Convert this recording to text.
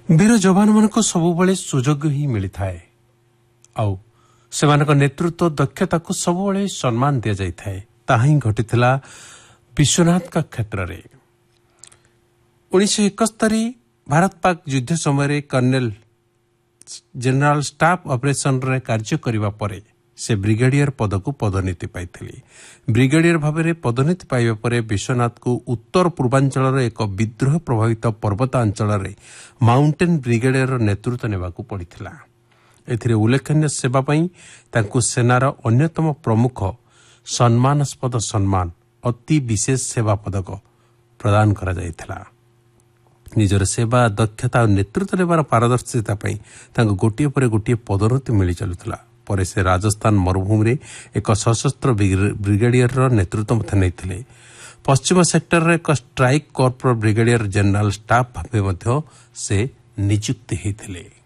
वीर जवान मान सबुबले सुजोग ही मिली थाए आउ सेमानक नेतृत्व दक्षता को सबुबले सम्मान दिया जाय थाए। ताहा ही घटिथिला विश्वनाथ का क्षेत्र रे 1971 भारत पाक युद्ध समय कर्नेल जनरल स्टाफ ऑपरेशन रे कार्य करिबा परे से ब्रिगेडियर पद को पदोन्नति पाइथिले। ब्रिगेडियर भाव में पदोन्नति पाइबा परे विश्वनाथ को उत्तर पूर्वांचल एक विद्रोह प्रभावित पर्वतांचल रे माउंटेन ब्रिगेडियर नेतृत्व नेबाकू पड़िथिला। एथिरे उल्लेखनीय सेवा पई तांकू सेनार अन्यतम प्रमुख सम्मानास्पद सम्मान अति विशेष सेवा पदक प्रदान करा जायथिला। निजर सेवा दक्षता और नेतृत्व नेबार पारदर्शिता पई तांकू गोटिए पर गोटिए पदोन्नति मिली चलुथिला। पर से राजस्थान मरुभूमि रे एक सशस्त्र ब्रिगेडियर नेतृत्व मध्य नहीं। पश्चिम सेक्टर रे एक स्ट्राइक कॉर्पर ब्रिगेडियर जनरल स्टाफ भाव से नियुक्त होते।